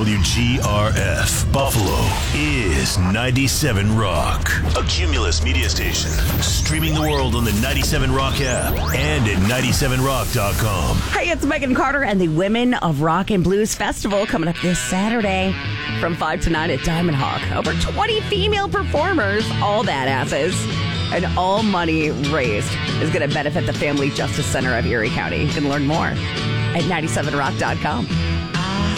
WGRF Buffalo is 97 Rock. A Cumulus media station. Streaming the world on the 97 Rock app and at 97rock.com. Hey, it's Megan Carter and the Women of Rock and Blues Festival coming up this Saturday from 5 to 9 at Diamond Hawk. Over 20 female performers, all badasses. And all money raised is going to benefit the Family Justice Center of Erie County. You can learn more at 97rock.com.